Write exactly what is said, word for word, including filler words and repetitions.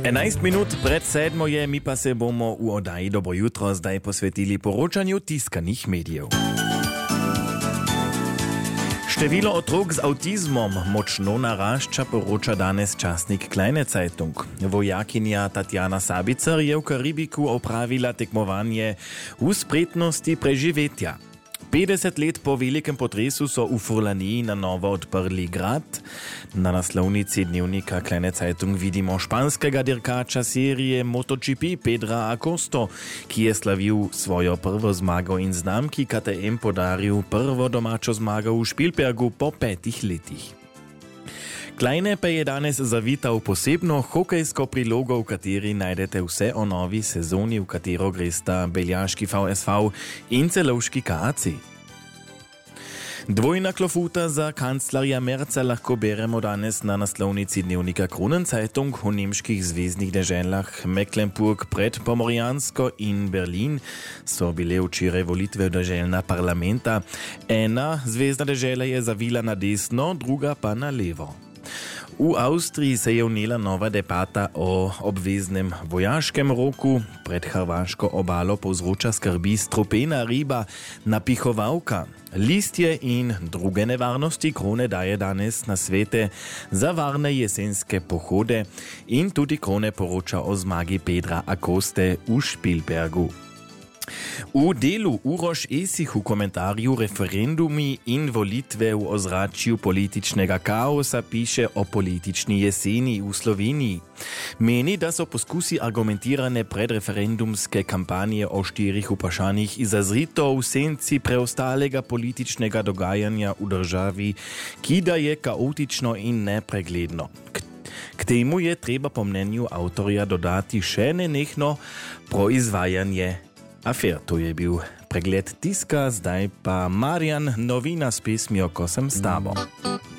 enajst minut pred sedmo je, mi pa se bomo v oddaji Dobro jutro zdaj posvetili poročanju tiskanih medijev. Število otrok z avtizmom močno narašča, poroča danes časnik Kleine Zeitung. Vojakinja Tatjana Sabicer je v Karibiku opravila tekmovanje v spretnosti preživetja. petdeset let po velikem potresu so v Furlaniji na novo odprli grad. Na naslovnici dnevnika Kleine Zeitung vidimo španskega dirkača serije MotoGP Pedra Acosto, ki je slavil svojo prvo zmago in znamki K T M podaril prvo domačo zmago v Špilbergu po petih letih. Kleine pa je danes zavital posebno hokejsko prilogo, v kateri najdete vse o novi sezoni, v katero gresta beljaški V S V in celovški K A C. Dvojna klofuta za kanclerja Merza lahko beremo danes na naslovnici dnevnika Kronenzeitung. V nemških zvezdnih deželah Mecklenburg pred Pomorjansko in Berlin so bile včeraj volitve deželna parlamenta. Ena zvezdna dežela je zavila na desno, druga pa na levo. V Avstriji se je vnela nova debata o obveznem vojaškem roku. Pred hrvaško obalo povzroča skrbi strupena riba, napihovalka. Listje in druge nevarnosti krone daje danes na svete za varne jesenske pohode in tudi krone poroča o zmagi Pedra Acoste v Špilbergu. V delu Uroš Esih v komentarju Referendumi in volitve v ozračju političnega kaosa piše o politični jeseni v Sloveniji. Meni, da so poskusi argumentirane predreferendumske kampanje o štirih vprašanjih izrazito v senci preostalega političnega dogajanja v državi, ki da je kaotično in nepregledno. K temu je treba po mnenju avtorja dodati še nenehno proizvajanje afer. To je bil pregled tiska, zdaj pa Marjan, novina s pesmijo Ko sem s tabo.